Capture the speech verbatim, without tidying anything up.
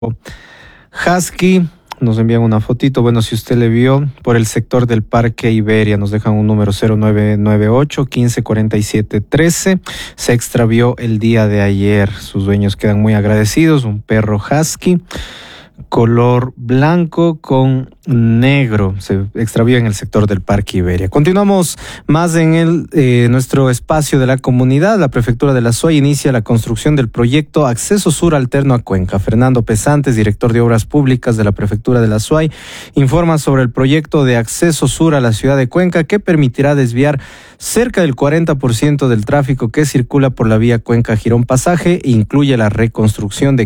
Husky, nos envían una fotito, bueno, si usted le vio, por el sector del Parque Iberia, nos dejan un número cero nueve nueve ocho, quince cuarenta y siete trece, se extravió el día de ayer, sus dueños quedan muy agradecidos, un perro Husky, color blanco con negro, se extravió en el sector del Parque Iberia. Continuamos más en el eh, nuestro espacio de la comunidad. La Prefectura de la SUAY inicia la construcción del proyecto Acceso Sur Alterno a Cuenca. Fernando Pesantes, director de Obras Públicas de la Prefectura de la SUAY, informa sobre el proyecto de Acceso Sur a la ciudad de Cuenca que permitirá desviar cerca del cuarenta por ciento del tráfico que circula por la vía Cuenca-Girón Pasaje e incluye la reconstrucción de